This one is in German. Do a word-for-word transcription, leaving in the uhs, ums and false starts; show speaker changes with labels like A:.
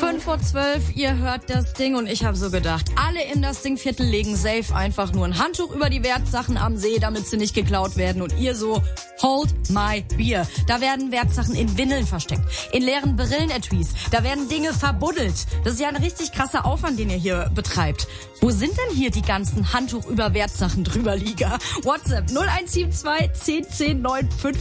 A: fünf vor zwölf, ihr hört das Ding und ich habe so gedacht, alle in das Dingviertel legen safe einfach nur ein Handtuch über die Wertsachen am See, damit sie nicht geklaut werden und ihr so, hold my beer. Da werden Wertsachen in Windeln versteckt, in leeren Brillenettuis, da werden Dinge verbuddelt. Das ist ja ein richtig krasser Aufwand, den ihr hier betreibt. Wo sind denn hier die ganzen Handtuch über Wertsachen drüber Lieger? WhatsApp null eins sieben zwei zehn zehn neun fünf